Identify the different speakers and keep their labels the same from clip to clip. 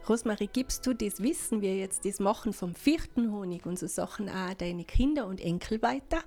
Speaker 1: Rosmarie, gibst du das Wissen, wir jetzt das machen vom Fichtenhonig und so Sachen auch deine Kinder und Enkel weiter?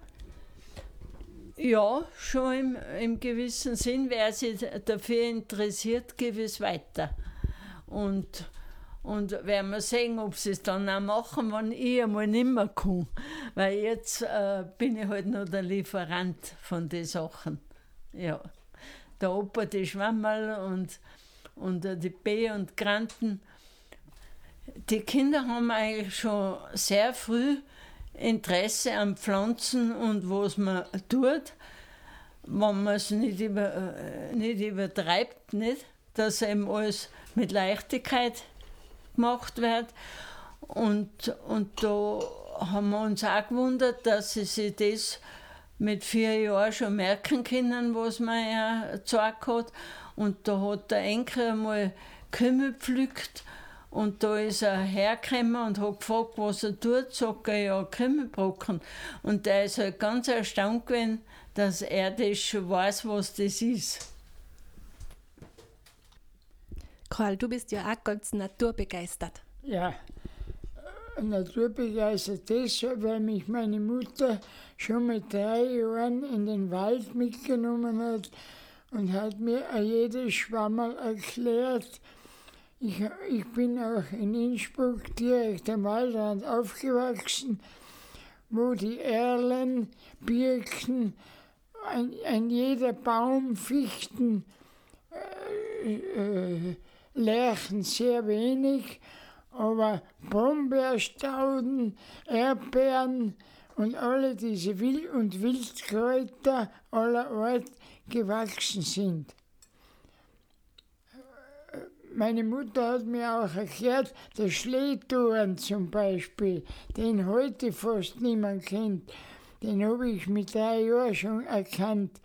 Speaker 2: Ja, schon im gewissen Sinn, wer sich dafür interessiert, gebe es weiter. Und werden wir sehen, ob sie es dann auch machen, wenn ich einmal nicht mehr komme. Weil jetzt bin ich halt noch der Lieferant von den Sachen. Ja. Der Opa, die Schwammerl und die B und Granten. Die Kinder haben eigentlich schon sehr früh Interesse an Pflanzen und was man tut, wenn man es nicht übertreibt, nicht? Dass eben alles mit Leichtigkeit gemacht wird. Und da haben wir uns auch gewundert, dass sie sich das mit 4 Jahren schon merken können, was man ja gezeigt hat. Und da hat der Enkel einmal Kümmel gepflückt und da ist er hergekommen und hat gefragt, was er tut. Sagt er, ja, Kümmelbrocken. Und der ist halt ganz erstaunt gewesen, dass er das schon weiß, was das ist.
Speaker 1: Karl, du bist ja auch ganz naturbegeistert.
Speaker 3: Ja, naturbegeistert deshalb, weil mich meine Mutter schon mit 3 Jahren in den Wald mitgenommen hat und hat mir jedes Schwammerl erklärt. Ich bin auch in Innsbruck direkt am Waldrand aufgewachsen, wo die Erlen, Birken, ein jeder Baum, Fichten, Lärchen sehr wenig, aber Brombeerstauden, Erdbeeren und alle diese Wildkräuter aller Art gewachsen sind. Meine Mutter hat mir auch erklärt, der Schlehdorn zum Beispiel, den heute fast niemand kennt, den habe ich mit 3 Jahren schon erkannt.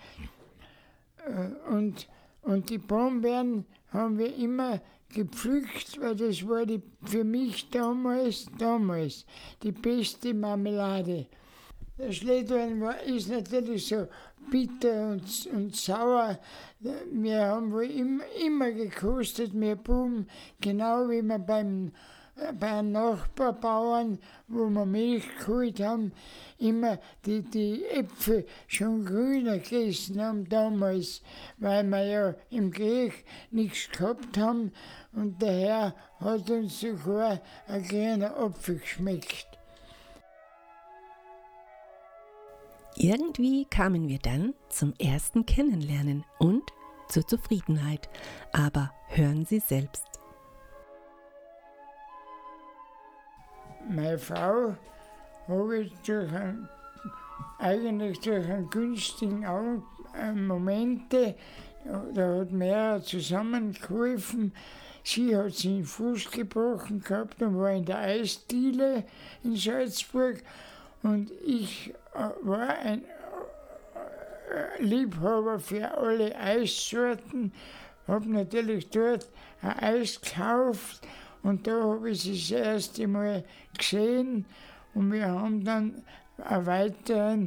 Speaker 3: Und die Brombeeren haben wir immer gepflückt, weil das war für mich damals die beste Marmelade. Der Schlehdorn ist natürlich so bitter und sauer. Wir haben wohl immer gekostet, wir Buben, genau wie wir bei einem Nachbarbauern, wo wir Milch geholt haben, immer die Äpfel schon grüner gegessen haben damals, weil wir ja im Krieg nichts gehabt haben und daher hat uns sogar ein kleiner Apfel geschmeckt.
Speaker 1: Irgendwie kamen wir dann zum ersten Kennenlernen und zur Zufriedenheit. Aber hören Sie selbst.
Speaker 3: Meine Frau habe ich eigentlich durch einen günstigen Momente, da hat mehrere zusammengeholfen. Sie hat sich den Fuß gebrochen gehabt und war in der Eisdiele in Salzburg. Und ich war ein Liebhaber für alle Eissorten, habe natürlich dort ein Eis gekauft und da habe ich sie das erste Mal gesehen und wir haben dann einen weiteren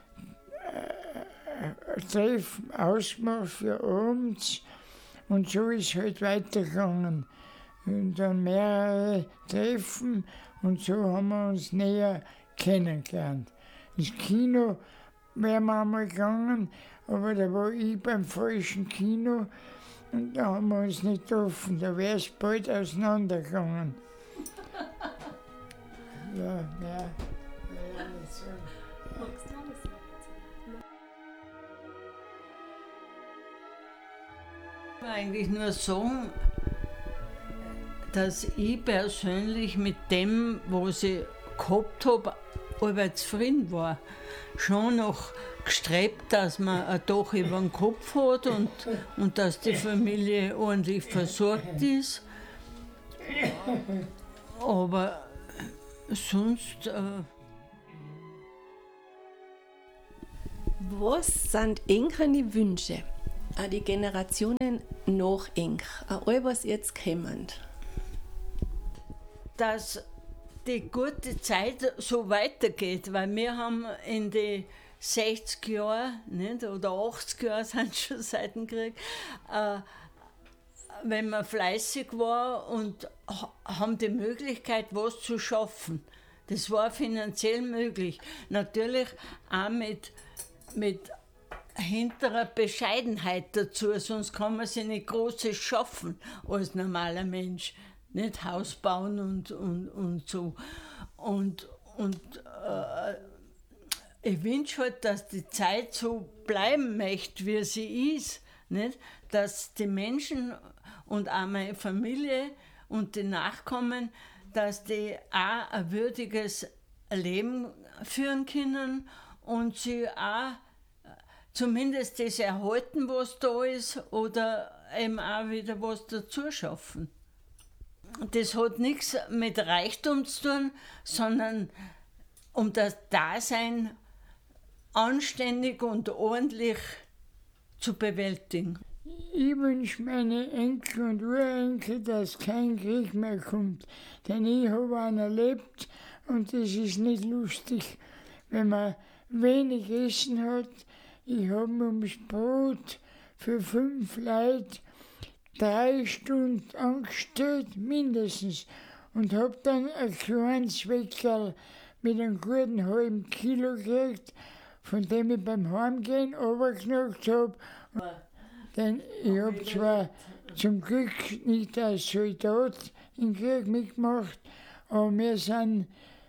Speaker 3: Treffen ausgemacht für abends und so ist es halt weitergegangen. Und dann mehrere Treffen und so haben wir uns näher kennengelernt. Ins Kino wären wir einmal gegangen, aber da war ich beim falschen Kino und da haben wir uns nicht getroffen. Da wäre es bald auseinandergegangen. Ja, nicht so.
Speaker 2: Ich will eigentlich nur sagen, dass ich persönlich mit dem, was ich gehabt habe, aber zufrieden war. Schon noch gestrebt, dass man ein Dach über den Kopf hat und dass die Familie ordentlich versorgt ist. Aber sonst.
Speaker 1: Was sind enkere Wünsche an die Generationen nach Enk, an all was jetzt kommt?
Speaker 2: Dass die gute Zeit so weitergeht, weil wir haben in den 60 Jahren nicht, oder 80 Jahre sind schon seit dem Krieg, wenn man fleißig war und haben die Möglichkeit, was zu schaffen. Das war finanziell möglich. Natürlich auch mit hinterer Bescheidenheit dazu, sonst kann man sich nicht Großes schaffen als normaler Mensch. Nicht Haus bauen und so. Und ich wünsche halt, dass die Zeit so bleiben möchte, wie sie ist. Nicht? Dass die Menschen und auch meine Familie und die Nachkommen, dass die auch ein würdiges Leben führen können und sie auch zumindest das erhalten, was da ist, oder eben auch wieder was dazu schaffen. Das hat nichts mit Reichtum zu tun, sondern um das Dasein anständig und ordentlich zu bewältigen.
Speaker 3: Ich wünsche meine Enkel und Urenkel, dass kein Krieg mehr kommt. Denn ich habe einen erlebt und es ist nicht lustig, wenn man wenig Essen hat. Ich habe ums Brot für 5 Leute 3 Stunden angestellt, mindestens. Und habe dann ein kleines Weckerl mit einem guten halben Kilo gekriegt, von dem ich beim Heimgehen runtergeknackt habe. Denn ich habe zwar zum Glück nicht als Soldat im Krieg mitgemacht, aber wir sind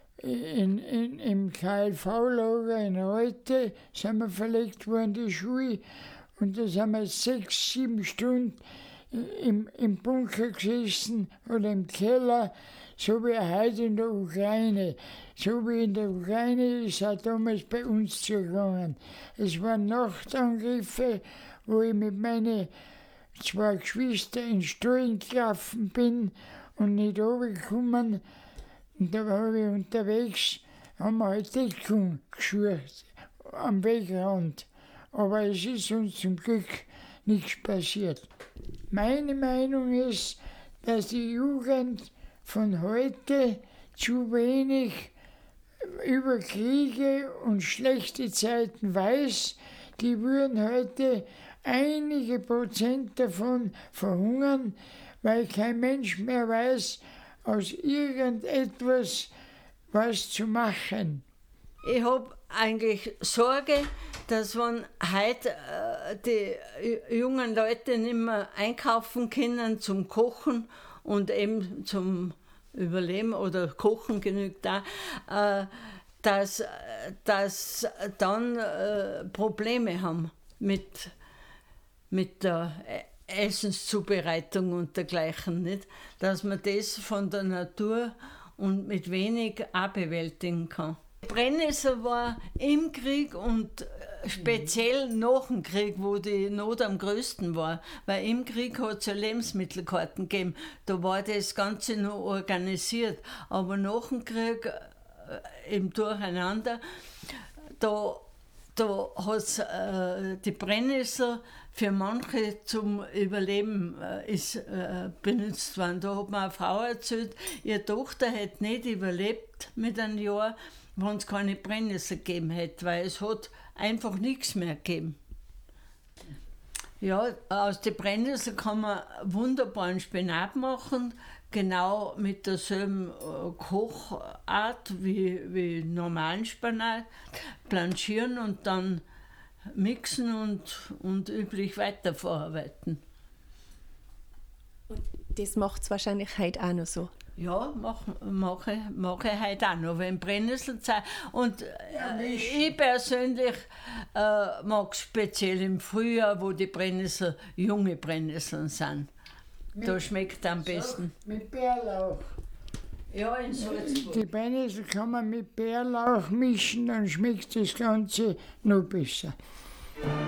Speaker 3: im KLV-Lager in Reute sind wir verlegt worden, die Schule. Und da sind wir 6, 7 Stunden im Bunker gesessen oder im Keller, so wie heute in der Ukraine. So wie in der Ukraine ist auch damals bei uns zugegangen. Es waren Nachtangriffe, wo ich mit meinen 2 Geschwistern in den Stall gelaufen bin und nicht runtergekommen. Und da habe ich unterwegs, haben wir halt Deckung gesucht am Wegrand. Aber es ist uns zum Glück nichts passiert. Meine Meinung ist, dass die Jugend von heute zu wenig über Kriege und schlechte Zeiten weiß. Die würden heute einige Prozent davon verhungern, weil kein Mensch mehr weiß, aus irgendetwas was zu machen.
Speaker 2: Ich habe eigentlich Sorge, dass wenn heute die jungen Leute nicht mehr einkaufen können zum Kochen und eben zum Überleben oder Kochen genügt da, dass dann Probleme haben mit der Essenszubereitung und dergleichen, nicht? Dass man das von der Natur und mit wenig auch bewältigen kann. Brennnessel war im Krieg und speziell nach dem Krieg, wo die Not am größten war, weil im Krieg hat es ja Lebensmittelkarten gegeben, da war das Ganze noch organisiert, aber nach dem Krieg im Durcheinander, da hat es die Brennnessel für manche zum Überleben benutzt worden. Da hat mir eine Frau erzählt, ihre Tochter hätte nicht überlebt mit einem Jahr, wenn es keine Brennnessel gegeben hätte, weil es hat einfach nichts mehr gegeben. Ja, aus der Brennnessel kann man wunderbaren Spinat machen, genau mit derselben Kochart wie normalen Spinat, blanchieren und dann mixen und üblich weiterverarbeiten.
Speaker 1: Und das macht es wahrscheinlich heute auch noch so.
Speaker 2: Ja, mache ich heute auch noch, wenn Brennnesselzeit. Und ich persönlich mag es speziell im Frühjahr, wo die Brennnessel, junge Brennnesseln sind. Da schmeckt es am besten.
Speaker 3: Mit Bärlauch.
Speaker 2: Ja, in Salzburg.
Speaker 3: Die Brennnessel kann man mit Bärlauch mischen, dann schmeckt das Ganze noch besser.